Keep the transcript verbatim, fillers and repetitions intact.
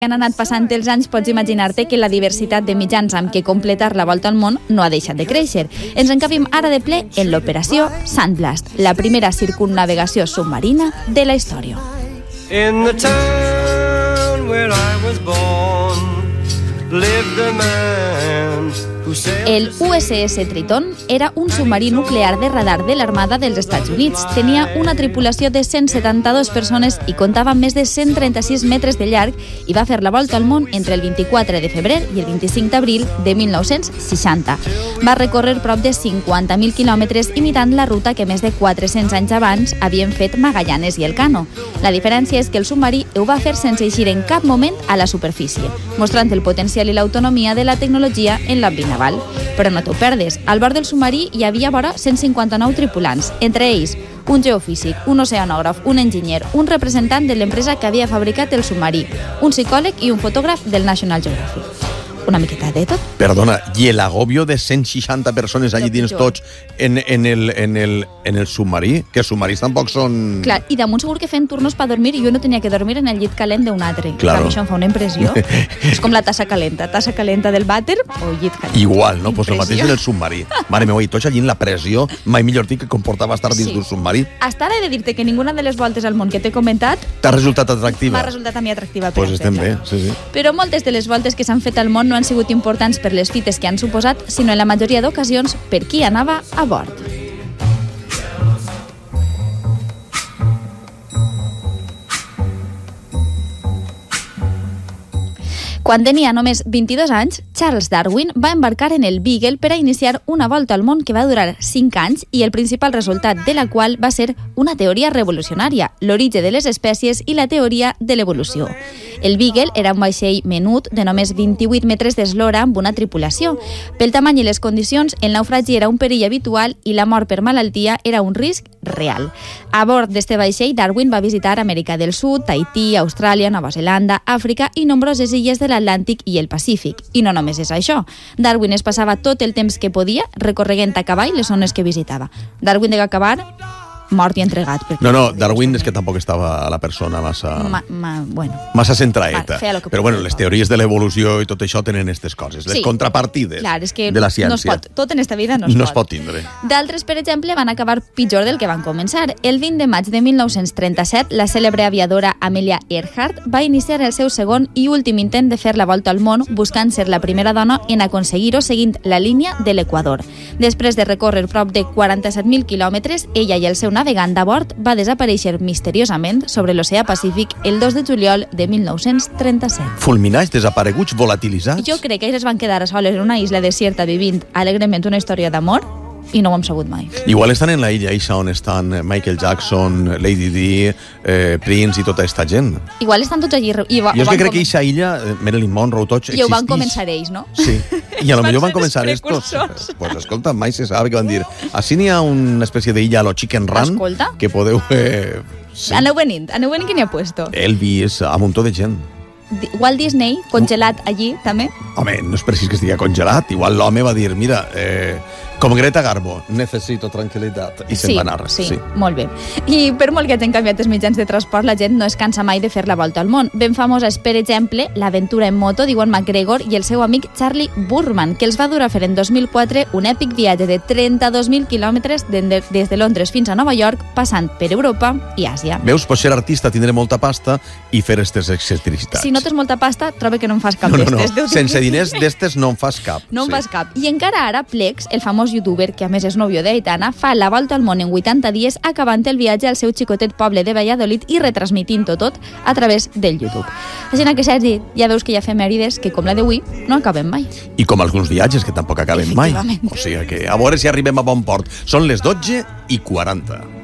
Han anat passant els anys, pots imaginar-te que la diversitat de mitjans amb què completar la volta al món no ha deixat de créixer. Ens encabim ara de ple en l'operació Sandblast, la primera circunnavegació submarina de la història. In the town where I was born lived a man who sailed... El U S S Triton era un submarí nuclear de radar de l'Armada dels Estats Units. Tenia una tripulació de cent setanta-dues persones i comptava amb més de cent trenta-sis metres de llarg i va fer la volta al món entre el vint-i-quatre de febrer i el vint-i-cinc d'abril de mil nou-cents seixanta. Va recórrer prop de cinquanta mil quilòmetres imitant la ruta que més de quatre-cents anys abans havien fet Magallanes i Elcano. La diferència és que el submarí ho va fer sense eixir en cap moment a la superfície, mostrant el potencial i l'autonomia de la tecnologia en l'àmbit naval. Però no t'ho perdes, al bord del submarí hi havia vora cent cinquanta-nou tripulants, entre ells un geofísic, un oceanògraf, un enginyer, un representant de l'empresa que havia fabricat el submarí, un psicòleg i un fotògraf del National Geographic. Una miqueta de tot. Perdona, i el agobio de cent seixanta persones allí dins tots en, en, el, en, el, en el submarí, que els submarins tampoc són... Clar, i damunt segur que fent turnos per dormir i jo no tenia que dormir en el llit calent d'un altre. Claro. A mi això em fa una impressió. És com la tassa calenta, tassa calenta del vàter o llit calent. Igual, no? Pues el mateix en el submarí. Mare meva, i tots allí en la pressió, mai millor dir que comportava estar dins Sí. d'un submarí. Hasta ara he de dir-te que ninguna de les voltes al món que t'he comentat T'ha resultat atractiva? m'ha resultat a mi atractiva per Pues estem bé, fer-la. sí, sí. Però moltes de les voltes que s'han fet al món no han sigut importants per les fites que han suposat, sinó en la majoria d'ocasions per qui anava a bord. Quan tenia només vint-i-dos anys, Charles Darwin va embarcar en el Beagle per a iniciar una volta al món que va durar cinc anys i el principal resultat de la qual va ser una teoria revolucionària, l'origen de les espècies i la teoria de l'evolució. El Beagle era un vaixell menut de només vint-i-vuit metres d'eslora amb una tripulació. Pel tamany i les condicions, el naufragi era un perill habitual i la mort per malaltia era un risc real. A bord d'este vaixell, Darwin va visitar Amèrica del Sud, Tahití, Austràlia, Nova Zelanda, Àfrica i nombroses illes de l'Atlàntic i el Pacífic. I no només és això. Darwin es passava tot el temps que podia recorregent a cavall les zones que visitava. Darwin dega acabar mort i entregat. No, no, Darwin és que tampoc estava la persona massa... Ma, ma, bueno. massa centraeta. Feia lo que Però podia, bueno, les no? teories de l'evolució i tot això tenen aquestes coses, les Sí. contrapartides Clar, és que de la no es ciència. pot. Tot en esta vida no es no pot. es pot tindre. D'altres, per exemple, van acabar pitjor del que van començar. El vint de maig de mil nou-cents trenta-set, la cèlebre aviadora Amelia Earhart va iniciar el seu segon i últim intent de fer la volta al món, buscant ser la primera dona en aconseguir-ho seguint la línia de l'Equador. Després de recórrer prop de quaranta-set mil quilòmetres, ella i el seu navegant a bord va desaparèixer misteriosament sobre l'oceà Pacífic el dos de juliol de mil nou-cents trenta-set. Fulminats, desapareguts, volatilitzats? Jo crec que ells es van quedar a soles en una isla desierta vivint alegrement una història d'amor i no ho hem sabut mai. Igual estan en la illa eixa on estan Michael Jackson, Lady Di, eh, Prince i tota aquesta gent. Igual estan tots allí... I va, Jo és van que crec com- que eixa illa, eh, Marilyn Monroe, tots I ho van existís. començar ells, no? Sí, i a lo Van millor van ser començar els estos. precursors. Pues escolta, mai se sabe que van dir. Així n'hi ha una espècie d'illa a lo Chicken Run Escolta. que podeu... Eh, sí. Aneu venint, aneu venint que n'hi ha puesto. Elvis, a un muntó de gent. Di- Walt Disney, congelat allí, també. Home, no és precís que estigui congelat. Igual l'home va dir, mira, eh, com Greta Garbo, necessito tranquil·litat. I se'n sí, va anar. sí, sí, molt bé. I per molt que hagin canviat els mitjans de transport, la gent no es cansa mai de fer la volta al món. Ben famosa és, per exemple, l'aventura en moto d'Iwan McGregor i el seu amic Charlie Burman, que els va dur a fer en dos mil quatre un èpic viatge de trenta-dos mil quilòmetres de, des de Londres fins a Nova York, passant per Europa i Àsia. Veus, pot ser artista, tindre molta pasta i fer aquestes excentricitats. Si no tens molta pasta, trobo que no en fas cap no, no, no. d'estes. Sense diners d'estes no en fas cap. No en Sí. fas cap. I encara ara, Plex, el famós youtuber, que a més és nòvio d'Aitana, fa la volta al món en vuitanta dies, acabant el viatge al seu xicotet poble de Valladolid i retransmitint-ho tot a través del YouTube. Així que, Sergi, ja veus que hi ha efemèrides que, com la d'avui, no acabem mai. I com alguns viatges que tampoc acaben mai. Efectivament. O sigui que a veure si arribem a bon port. Són les dotze i quaranta.